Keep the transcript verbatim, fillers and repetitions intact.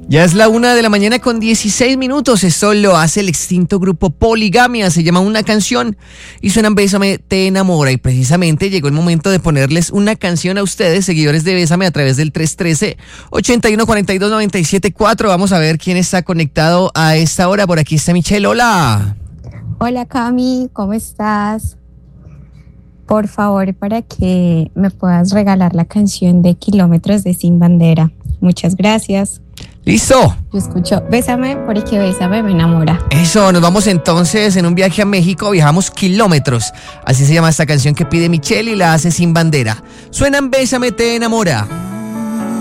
Ya es la una de la mañana con dieciséis minutos. Esto lo hace el extinto grupo Poligamia. Se llama Una Canción y suenan Bésame, te enamora. Y precisamente llegó el momento de ponerles una canción a ustedes, seguidores de Bésame, a través del tres uno tres, ocho uno cuatro dos, nueve siete cuatro. Vamos a ver quién está conectado a esta hora. Por aquí está Michelle. Hola. Hola Cami, ¿cómo estás? Por favor, para que me puedas regalar la canción de Kilómetros de Sin Bandera. Muchas gracias. ¡Listo! Yo escucho Bésame porque Bésame me enamora. Eso, nos vamos entonces en un viaje a México, viajamos kilómetros. Así se llama esta canción que pide Michelle y la hace Sin Bandera. Suenan Bésame, te enamora.